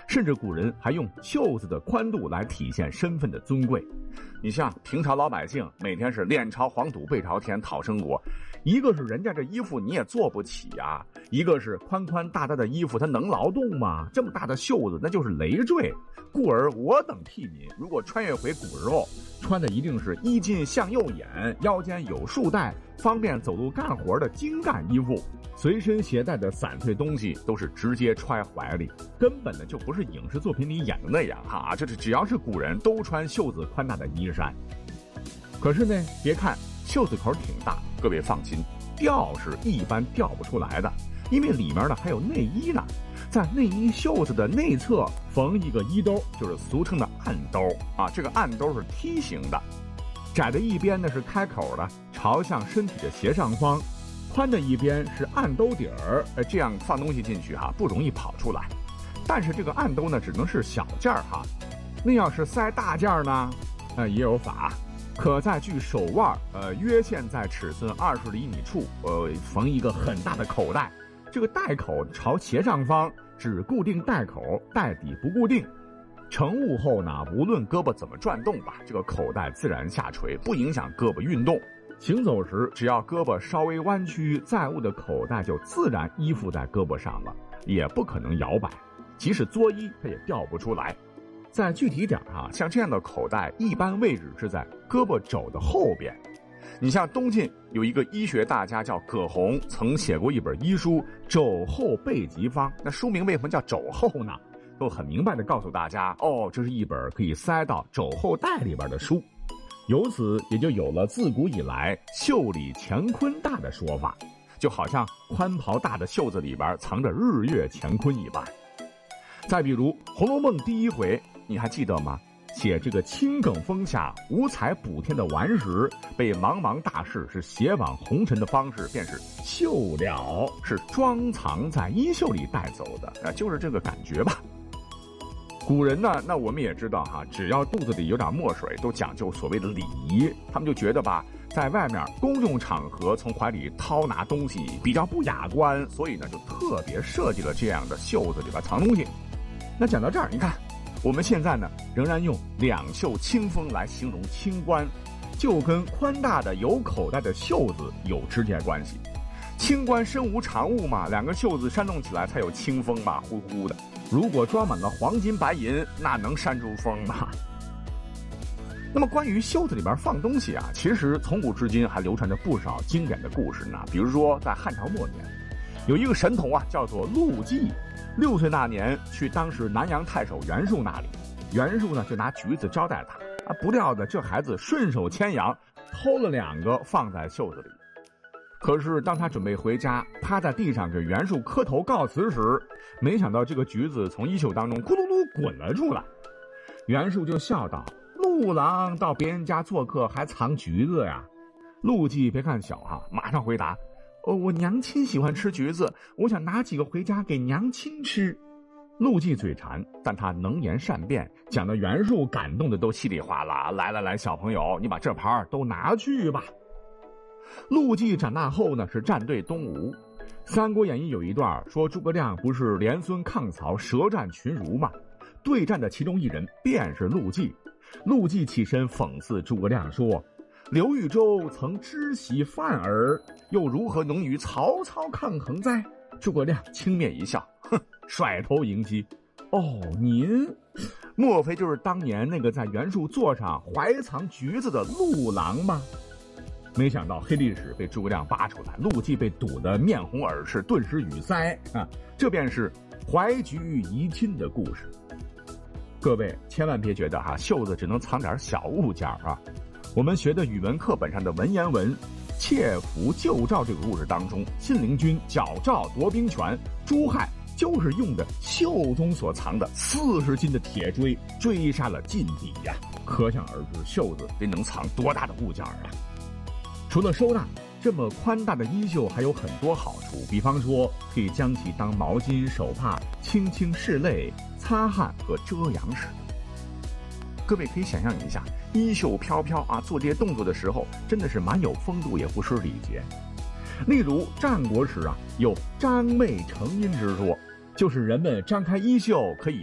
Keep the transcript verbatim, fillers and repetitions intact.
甚至古人还用袖子的宽度来体现身份的尊贵。你像平常老百姓每天是脸朝黄土背朝天讨生活，一个是人家这衣服你也做不起啊，一个是宽宽大大的衣服它能劳动吗？这么大的袖子那就是累赘。故而我等替民如果穿越回古时候，穿的一定是衣襟向右掩，腰间有束带，方便走路干活的精干衣服。随身携带的散碎东西都是直接揣怀里，根本的就不是影视作品里演的那样哈。这是只要是古人都穿袖子宽大的衣衫。可是呢，别看袖子口挺大，各位放心，掉是一般掉不出来的，因为里面呢还有内衣呢。在内衣袖子的内侧缝一个衣兜，就是俗称的暗兜啊。这个暗兜是梯形的，窄的一边呢是开口的，朝向身体的斜上方，宽的一边是暗兜底儿，这样放东西进去哈，不容易跑出来。但是这个暗兜呢，只能是小件儿哈，那要是塞大件儿呢，呃也有法，可在距手腕呃约现在尺寸二十厘米处，呃缝一个很大的口袋，这个袋口朝斜上方，只固定袋口，袋底不固定。盛物后呢，无论胳膊怎么转动吧，这个口袋自然下垂，不影响胳膊运动。行走时，只要胳膊稍微弯曲，载物的口袋就自然依附在胳膊上了，也不可能摇摆。即使作揖，它也掉不出来。再具体点啊，像这样的口袋，一般位置是在胳膊肘的后边。你像东晋有一个医学大家叫葛洪，曾写过一本医书《肘后备急方》。那书名为什么叫肘后呢？都很明白的告诉大家，哦，这是一本可以塞到肘后袋里边的书。由此也就有了自古以来袖里乾坤大的说法，就好像宽袍大的袖子里边藏着日月乾坤一般。再比如《红楼梦》第一回，你还记得吗？写这个青埂峰下五彩补天的顽石被茫茫大士是携往红尘的方式，便是袖了，是装藏在衣袖里带走的，呃，就是这个感觉吧。古人呢，那我们也知道哈，只要肚子里有点墨水，都讲究所谓的礼仪。他们就觉得吧，在外面公众场合从怀里掏拿东西比较不雅观，所以呢，就特别设计了这样的袖子里边藏东西。那讲到这儿，你看。我们现在呢，仍然用两袖清风来形容清官，就跟宽大的有口袋的袖子有直接关系。清官身无长物嘛，两个袖子扇动起来才有清风嘛，呼呼的。如果装满了黄金白银，那能扇出风吗？那么关于袖子里边放东西啊，其实从古至今还流传着不少经典的故事呢。比如说在汉朝末年，有一个神童啊，叫做陆绩。六岁那年去当时南阳太守袁术那里，袁术呢就拿橘子招待他啊，不料的这孩子顺手牵羊偷了两个放在袖子里。可是当他准备回家，趴在地上给袁术磕头告辞时，没想到这个橘子从衣袖当中咕噜噜滚了出来。袁术就笑道：“陆郎到别人家做客还藏橘子呀？”陆绩别看小哈、啊，马上回答。哦，我娘亲喜欢吃橘子，我想拿几个回家给娘亲吃。陆绩嘴馋，但他能言善辩，讲的袁术感动的都稀里哗啦。来来来，小朋友，你把这盘都拿去吧。陆绩长大后呢，是战队东吴。《三国演义》有一段说，诸葛亮不是连孙抗曹，舌战群儒吗？对战的其中一人便是陆绩。陆绩起身讽刺诸葛亮说：“刘豫州曾知悉范儿，又如何能与曹操抗衡哉？”诸葛亮轻蔑一笑，哼，甩头迎击。哦，您莫非就是当年那个在袁术座上怀藏橘子的陆郎吗？没想到黑历史被诸葛亮扒出来，陆绩被堵得面红耳赤，顿时语塞啊！这便是怀橘怡亲的故事。各位千万别觉得哈、啊，袖子只能藏点小物件啊！我们学的语文课本上的文言文《窃符救赵》这个故事当中，信陵君矫诏夺兵权，朱亥就是用的袖中所藏的四十斤的铁锥追杀了劲敌呀！可想而知，袖子得能藏多大的物件啊！除了收纳，这么宽大的衣袖还有很多好处，比方说可以将其当毛巾、手帕，轻轻拭泪、擦汗和遮阳使。各位可以想象一下，衣袖飘飘啊，做这些动作的时候，真的是蛮有风度，也不失礼节。例如战国时啊，有张袂成阴之说，就是人们张开衣袖可以